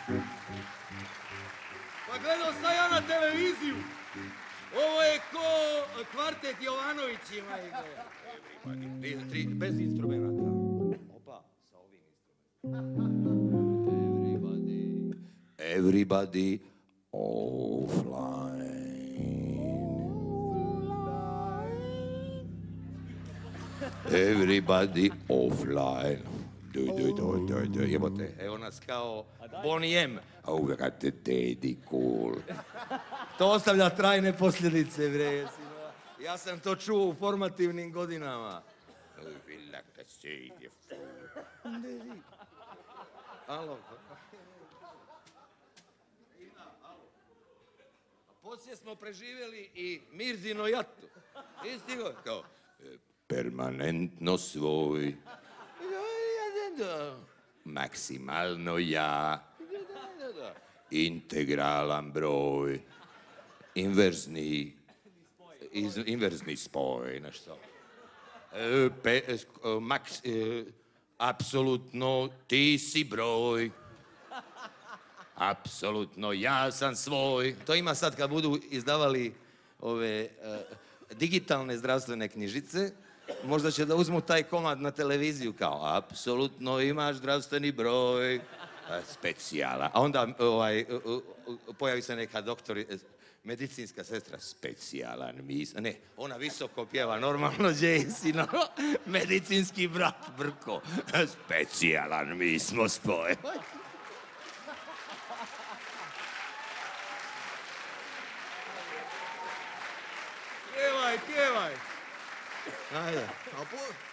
Pa gledao sam ja na televiziju. Ovo je ko kvartet Jovanovićima ide. Bez instrumenta. Opa, sa ovim instrumentom. Everybody offline. Everybody offline. Jebote, evo nas kao Bonnie M. Oh, brate, Teddy cool. To ostavlja trajne posljedice, bre. Ja sam to čuo u formativnim godinama. Alo. Poslije smo preživjeli i Mirzino jatu. Istigo, kao, permanentno svoj. Maksimalno ja. Integralan broj. Inverzni spoj, nešto. Apsolutno ti si broj. Apsolutno ja sam svoj. To ima sad kad budu izdavali ove digitalne zdravstvene knjižice. Možda će da uzmu taj komad na televiziju kao apsolutno imaš zdravstveni broj. Specijala. A onda pojavi se neka medicinska sestra. Specijalan ne, ona visoko pjeva normalno Jason, medicinski brat Brko. Specijalan mi smo spoj. Pjevaj. Ajde.